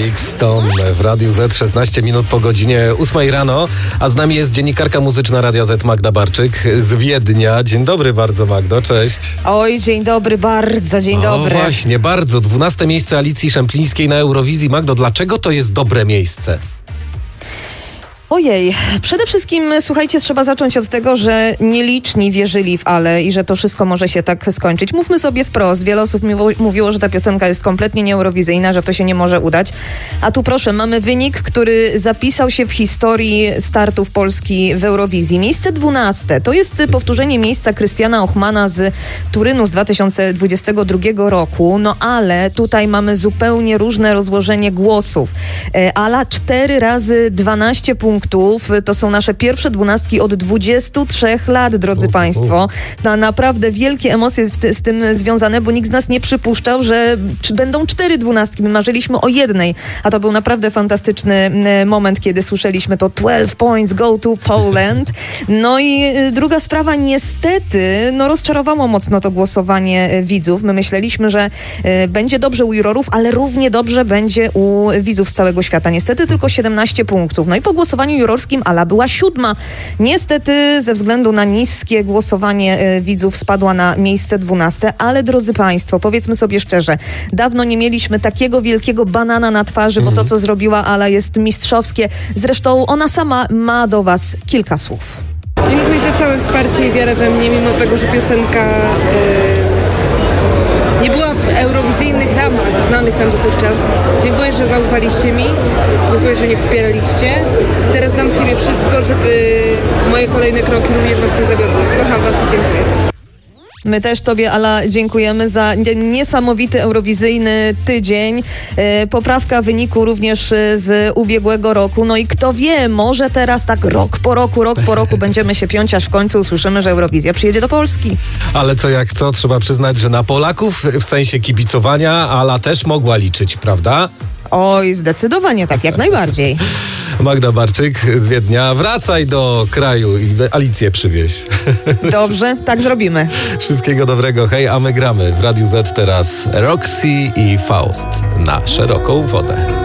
Rolling Stone w Radiu Z, 16 minut po godzinie 8 rano, a z nami jest dziennikarka muzyczna Radia Z Magda Barczyk z Wiednia. Dzień dobry bardzo, Magdo, cześć. Oj, dzień dobry, bardzo dzień dobry. Właśnie, bardzo. 12 miejsce Alicji Szemplińskiej na Eurowizji. Magdo, dlaczego to jest dobre miejsce? Ojej, przede wszystkim, słuchajcie, trzeba zacząć od tego, że nieliczni wierzyli w Ale i że to wszystko może się tak skończyć. Mówmy sobie wprost, wiele osób mówiło, że ta piosenka jest kompletnie nieeurowizyjna, że to się nie może udać. A tu proszę, mamy wynik, który zapisał się w historii startów Polski w Eurowizji. Miejsce 12. To jest powtórzenie miejsca Krystiana Ochmana z Turynu z 2022 roku. No ale tutaj mamy zupełnie różne rozłożenie głosów. Ala 4 razy 12 punktów. To są nasze pierwsze 12 od 23 lat, drodzy Państwo. Naprawdę wielkie emocje z tym związane, bo nikt z nas nie przypuszczał, że będą 4 12. My marzyliśmy o jednej, a to był naprawdę fantastyczny moment, kiedy słyszeliśmy to 12 points go to Poland. No i druga sprawa, niestety, rozczarowało mocno to głosowanie widzów. My myśleliśmy, że będzie dobrze u jurorów, ale równie dobrze będzie u widzów z całego świata. Niestety tylko 17 punktów. No i po głosowaniu jurorskim Ala była 7. Niestety ze względu na niskie głosowanie widzów spadła na miejsce 12. Ale drodzy Państwo, powiedzmy sobie szczerze, dawno nie mieliśmy takiego wielkiego banana na twarzy, bo to, co zrobiła Ala, jest mistrzowskie. Zresztą ona sama ma do Was kilka słów. Dziękuję za całe wsparcie i wiarę we mnie, mimo tego, że piosenka nie była w eurowizyjnych ramach znanych nam dotychczas. Dziękuję, że zaufaliście mi. Dziękuję, że mnie wspieraliście. Teraz dam z siebie wszystko, żeby moje kolejne kroki również Was nie zawiodły. Kocham Was i dziękuję. My też Tobie, Ala, dziękujemy za niesamowity eurowizyjny tydzień. Poprawka wyniku również z ubiegłego roku. No i kto wie, może teraz tak rok po roku będziemy się piąć, aż w końcu usłyszymy, że Eurowizja przyjedzie do Polski. Ale co jak co, trzeba przyznać, że na Polaków w sensie kibicowania Ala też mogła liczyć, prawda? Oj, zdecydowanie tak, jak najbardziej. Magda Barczyk z Wiednia, wracaj do kraju i Alicję przywieź. Dobrze, tak zrobimy. Wszystkiego dobrego, hej, a my gramy w Radiu Z teraz Roxy i Faust na szeroką wodę.